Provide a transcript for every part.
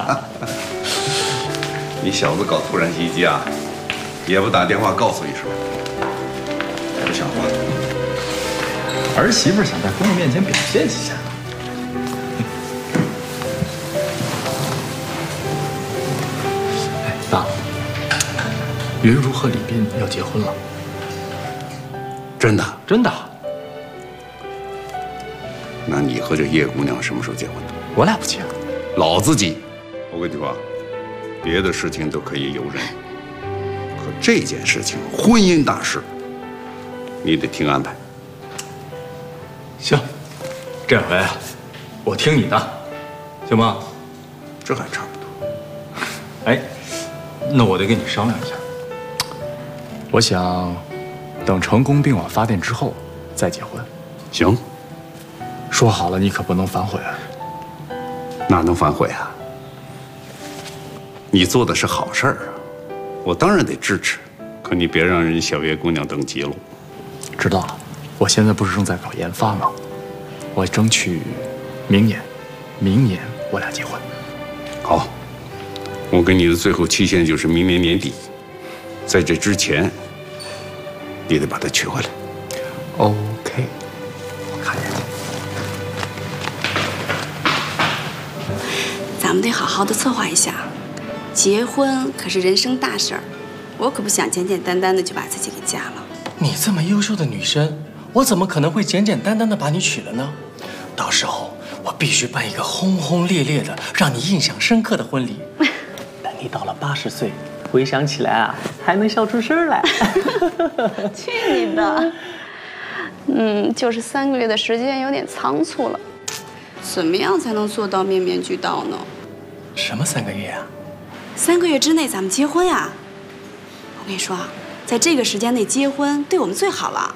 你小子搞突然袭击啊，也不打电话告诉一声，不像话！ 儿媳妇想在朋友面前表现一下。哎，爸，云如和李斌要结婚了。 真的？ 真的。 那你和这叶姑娘什么时候结婚的？ 我俩不结。 老子急！我跟你说，别的事情都可以由人，可这件事情婚姻大事，你得听安排。 行，这回我听你的，行吗？ 这还差不多。 哎，那我得跟你商量一下。我想等成功并网发电之后再结婚。 行。 说好了，你可不能反悔啊！ 哪能反悔啊？你做的是好事儿啊，我当然得支持。可你别让人小月姑娘等急了。 知道了，我现在不是正在搞研发吗？我争取明年我俩结婚。 好，我给你的最后期限就是明年年底，在这之前，你得把她娶回来。 OK， 我看一眼。 咱们得好好的策划一下，结婚可是人生大事儿，我可不想简简单单的就把自己给嫁了。 你这么优秀的女生，我怎么可能会简简单单的把你娶了呢？到时候我必须办一个轰轰烈烈的、让你印象深刻的婚礼。等你到了80岁，回想起来啊，还能笑出声来。 去你的！就是3个月的时间有点仓促了，怎么样才能做到面面俱到呢？ 什么3个月啊 ？3个月之内咱们结婚呀！我跟你说啊，在这个时间内结婚对我们最好了。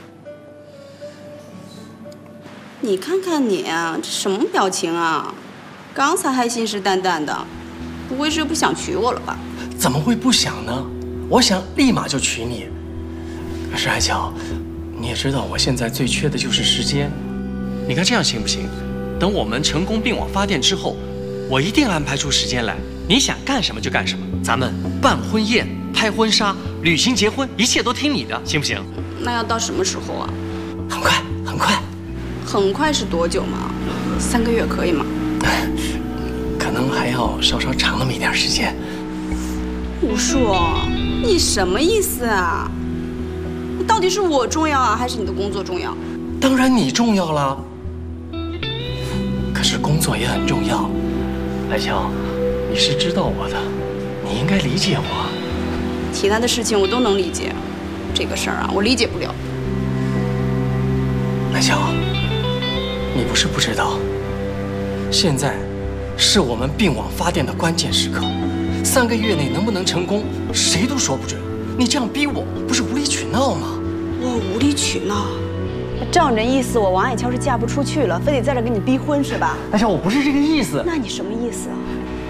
你看看你啊，这什么表情啊？刚才还信誓旦旦的，不会是不想娶我了吧？ 怎么会不想呢？我想立马就娶你。可是爱乔，你也知道我现在最缺的就是时间。你看这样行不行？等我们成功并网发电之后，我一定安排出时间来，你想干什么就干什么。咱们办婚宴、拍婚纱、旅行、结婚，一切都听你的，行不行？ 那要到什么时候啊？ 很快，很快。 很快是多久嘛？3个月可以吗？ 可能还要稍稍长那么一点时间。 吴树，你什么意思啊？到底是我重要啊，还是你的工作重要？ 当然你重要啦。可是工作也很重要。爱乔，你是知道我的，你应该理解我。 其他的事情我都能理解，这个事儿啊，我理解不了。 爱乔，你不是不知道，现在是我们并网发电的关键时刻，3个月内能不能成功，谁都说不准。你这样逼我，不是无理取闹吗？ 我无理取闹？照你的意思，我王爱乔是嫁不出去了，非得在这给你逼婚是吧？ 爱乔，我不是这个意思。 那你什么意思啊？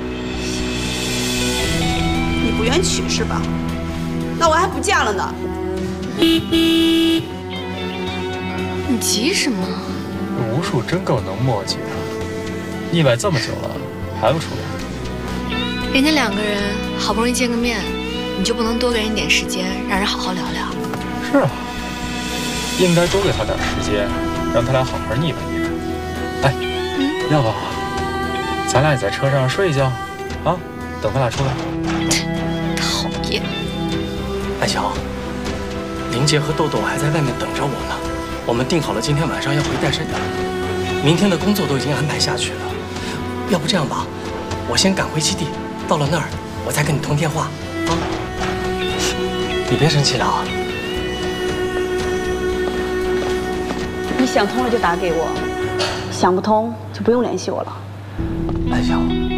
你不愿娶是吧？那我还不嫁了呢。 你急什么？ 吴树真够能磨叽的，腻歪这么久了还不出来？ 人家2个人好不容易见个面，你就不能多给人点时间，让人好好聊聊？ 是啊，应该多给他点时间，让他俩好好腻歪腻歪。哎，要不咱俩也在车上睡一觉啊？等他俩出来。 讨厌。 爱乔，林杰和豆豆还在外面等着我呢。我们定好了今天晚上要回岱山的，明天的工作都已经安排下去了。要不这样吧，我先赶回基地，到了那儿我再跟你通电话啊。你别生气了啊。 你想通了就打给我，想不通就不用联系我了。 爱乔。